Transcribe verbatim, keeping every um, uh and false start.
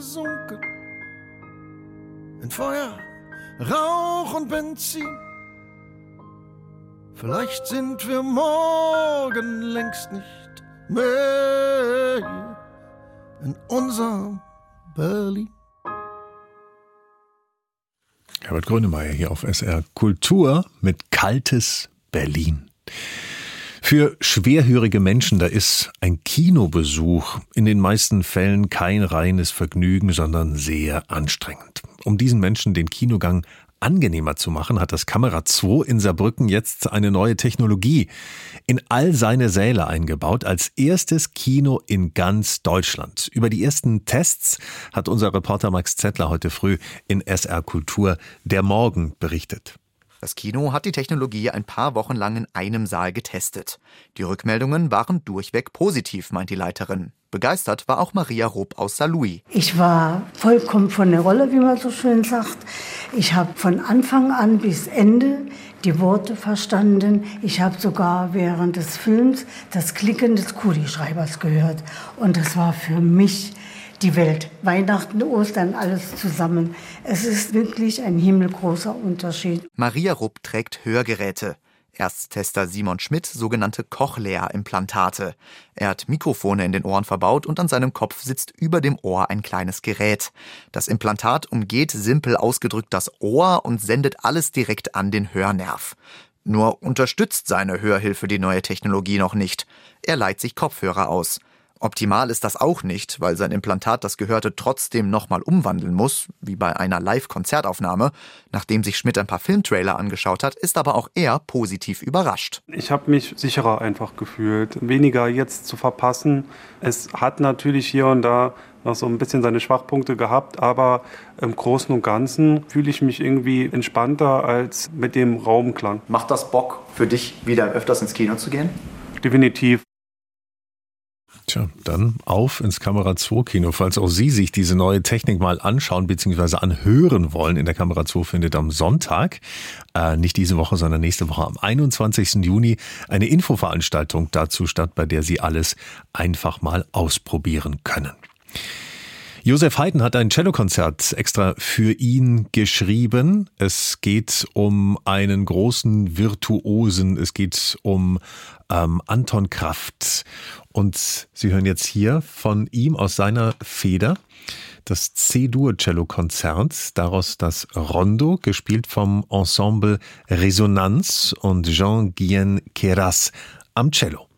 Sunken in Feuer, Rauch und Benzin. Vielleicht sind wir morgen längst nicht mehr hier in unserem Berlin. Herbert Grönemeyer hier auf S R Kultur mit Kaltes Berlin. Für schwerhörige Menschen, da ist ein Kinobesuch in den meisten Fällen kein reines Vergnügen, sondern sehr anstrengend. Um diesen Menschen den Kinogang angenehmer zu machen, hat das Kamera zwei in Saarbrücken jetzt eine neue Technologie in all seine Säle eingebaut, als erstes Kino in ganz Deutschland. Über die ersten Tests hat unser Reporter Max Zettler heute früh in S R Kultur der Morgen berichtet. Das Kino hat die Technologie ein paar Wochen lang in einem Saal getestet. Die Rückmeldungen waren durchweg positiv, meint die Leiterin. Begeistert war auch Maria Rupp aus Saarlouis. Ich war vollkommen von der Rolle, wie man so schön sagt. Ich habe von Anfang an bis Ende die Worte verstanden. Ich habe sogar während des Films das Klicken des Kugelschreibers gehört. Und das war für mich die Welt. Weihnachten, Ostern, alles zusammen. Es ist wirklich ein himmelgroßer Unterschied. Maria Rupp trägt Hörgeräte. Ersttester Simon Schmidt sogenannte Cochlea-Implantate. Er hat Mikrofone in den Ohren verbaut und an seinem Kopf sitzt über dem Ohr ein kleines Gerät. Das Implantat umgeht simpel ausgedrückt das Ohr und sendet alles direkt an den Hörnerv. Nur unterstützt seine Hörhilfe die neue Technologie noch nicht. Er leiht sich Kopfhörer aus. Optimal ist das auch nicht, weil sein Implantat das Gehörte trotzdem nochmal umwandeln muss, wie bei einer Live-Konzertaufnahme. Nachdem sich Schmidt ein paar Filmtrailer angeschaut hat, ist aber auch er positiv überrascht. Ich habe mich sicherer einfach gefühlt, weniger jetzt zu verpassen. Es hat natürlich hier und da noch so ein bisschen seine Schwachpunkte gehabt, aber im Großen und Ganzen fühle ich mich irgendwie entspannter als mit dem Raumklang. Macht das Bock für dich, wieder öfters ins Kino zu gehen? Definitiv. Tja, dann auf ins Kamera zwei Kino. Falls auch Sie sich diese neue Technik mal anschauen bzw. anhören wollen, in der Kamera zwei findet am Sonntag, äh, nicht diese Woche, sondern nächste Woche am einundzwanzigsten Juni eine Infoveranstaltung dazu statt, bei der Sie alles einfach mal ausprobieren können. Josef Haydn hat ein Cellokonzert extra für ihn geschrieben. Es geht um einen großen Virtuosen. Es geht um ähm, Anton Kraft. Und Sie hören jetzt hier von ihm aus seiner Feder das C-Dur-Cello-Konzert, daraus das Rondo, gespielt vom Ensemble Resonanz und Jean-Guyen Queyras am Cello.